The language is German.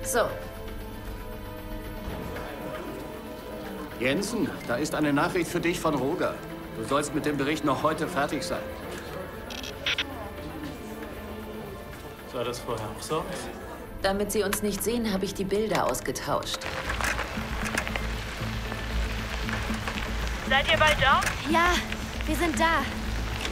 So. Jensen, da ist eine Nachricht für dich von Roger. Du sollst mit dem Bericht noch heute fertig sein. Sah das vorher auch so aus? Damit Sie uns nicht sehen, habe ich die Bilder ausgetauscht. Seid ihr bald da? Ja, wir sind da.